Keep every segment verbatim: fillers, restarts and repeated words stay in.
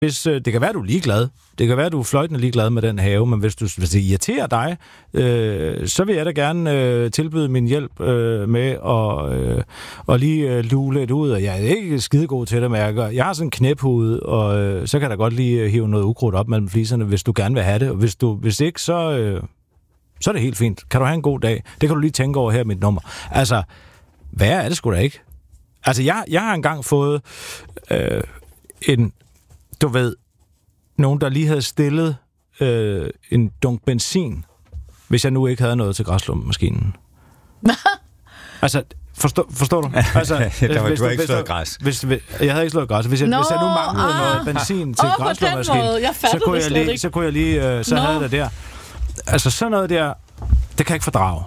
Hvis, øh, det kan være, at du er ligeglad. Det kan være, at du er fløjtende ligeglad med den have, men hvis, du, hvis det irriterer dig, øh, så vil jeg da gerne øh, tilbyde min hjælp øh, med at øh, og lige øh, lue lidt ud. Og jeg er ikke skidegod til det, mærker. Jeg har sådan en knæphud, og øh, så kan jeg da godt lige hive noget ukrudt op mellem fliserne, hvis du gerne vil have det. Og hvis, du, hvis ikke, så, øh, så er det helt fint. Kan du have en god dag? Det kan du lige tænke over her, mit nummer. Altså, hvad er det sgu da ikke? Altså, jeg, jeg har engang fået øh, en... Du ved, nogen, der lige havde stillet øh, en dunk benzin, hvis jeg nu ikke havde noget til græsslåmaskinen. Altså, forstår, forstår du? Altså, der var, hvis, du har ikke slået græs. Hvis, hvis, jeg havde ikke slået græs. Hvis jeg, Nå, hvis jeg nu manglede ah, noget benzin til oh, græsslåmaskinen, så kunne jeg lige, så kunne jeg lige, øh, så Nå. havde jeg det der. Altså, sådan noget der, det kan jeg ikke fordrage.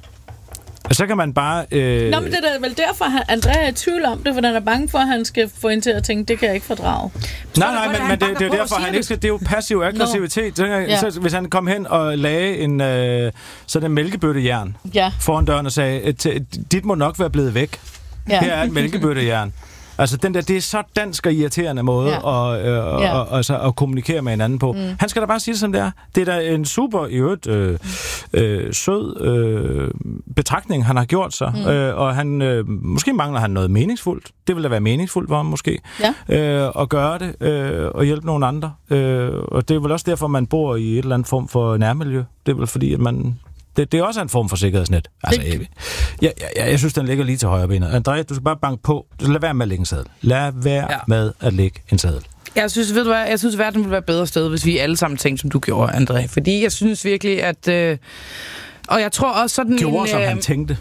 Og så kan man bare... Øh... Nå, men det er vel derfor, at Andrea er i tvivl om det, for han er bange for, at han skal få hende til at tænke, det kan jeg ikke fordrage. Nej, nej, men, men det, det er jo derfor, han ikke skal... Det er jo passiv aggressivitet. Så, ja. så, hvis han kom hen og lagde en øh, sådan en mælkebøttejern ja. foran døren og sagde, dit må nok være blevet væk. Ja. Her er et mælkebøttejern. Altså, den der, det er så dansk og irriterende måde ja. at, øh, ja. og, og, så, at kommunikere med hinanden på. Mm. Han skal da bare sige det, som det er. Det er da en super, i øvrigt, øh, øh, sød øh, betragtning, han har gjort sig. Mm. Øh, og han, øh, måske mangler han noget meningsfuldt. Det vil da være meningsfuldt for ham, måske. Ja. Øh, at gøre det øh, og hjælpe nogle andre. Øh, og det er vel også derfor, man bor i et eller andet form for nærmiljø. Det er vel fordi, at man... Det, det er også en form for sikkerhedsnet. Altså, jeg, jeg, jeg, jeg synes, den ligger lige til højre benet. Andrea, du skal bare banke på. Lad være med at lægge en sadel. Lad være ja. med at lægge en sadel. Jeg synes, ved du hvad, jeg synes, verden ville være et bedre sted, hvis vi alle sammen tænkte, som du gjorde, Andrea. Fordi jeg synes virkelig, at... Øh, og jeg tror også sådan... Gjorde, en, som øh, han tænkte.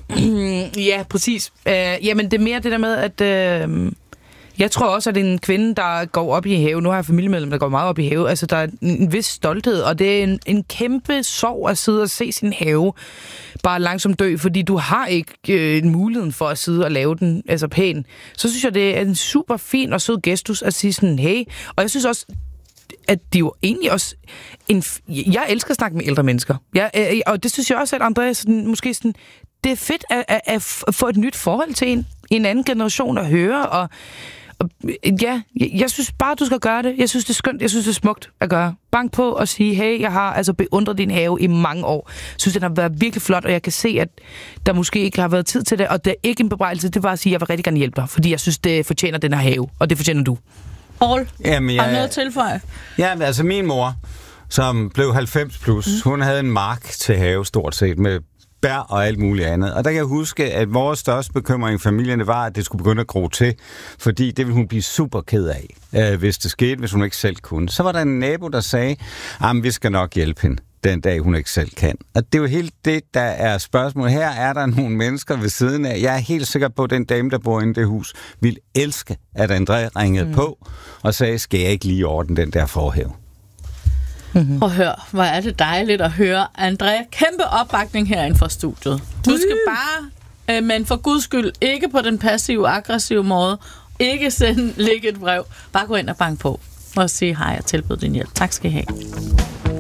Ja, præcis. Øh, jamen, det er mere det der med, at... Øh, jeg tror også, at en kvinde, der går op i have, nu har jeg familiemedlem, der går meget op i have, altså der er en vis stolthed, og det er en, en kæmpe sorg at sidde og se sin have bare langsomt dø, fordi du har ikke øh, muligheden for at sidde og lave den altså pæn. Så synes jeg, det er en super fin og sød gestus at sige sådan, hey, og jeg synes også, at de jo egentlig også... En, jeg elsker at snakke med ældre mennesker, jeg, øh, og det synes jeg også, at Andrea sådan, måske sådan... Det er fedt at, at, at få et nyt forhold til en, en anden generation at høre, og, og ja, jeg, jeg synes bare, du skal gøre det. Jeg synes, det er skønt, jeg synes, det er smukt at gøre. Bank på og sige, hey, jeg har altså beundret din have i mange år. Jeg synes, den har været virkelig flot, og jeg kan se, at der måske ikke har været tid til det, og det er ikke en bebrejdelse, det er bare at sige, at jeg vil rigtig gerne hjælpe dig, fordi jeg synes, det fortjener den her have, og det fortjener du. Paul, Jamen, jeg, har noget at tilføje? Ja, altså min mor, som blev halvfems plus, mm. hun havde en mark til have stort set, med bær og alt muligt andet. Og der kan jeg huske, at vores største bekymring i familien var, at det skulle begynde at gro til, fordi det ville hun blive super ked af, øh, hvis det skete, hvis hun ikke selv kunne. Så var der en nabo, der sagde, at vi skal nok hjælpe hende den dag, hun ikke selv kan. Og det er jo helt det, der er spørgsmålet. Her er der nogle mennesker ved siden af. Jeg er helt sikker på, at den dame, der bor inde i det hus, vil elske, at Andrea ringede mm. på og sagde, skal jeg ikke lige ordne den der forhæv? Mm-hmm. Og hør, hvor er det dejligt at høre. Andrea, kæmpe opbakning herinde fra studiet. Du skal bare, øh, men for guds skyld, ikke på den passive, aggressive måde, ikke sende, lægge et brev. Bare gå ind og banke på og sige, hej, jeg tilbyder din hjælp. Tak skal I have.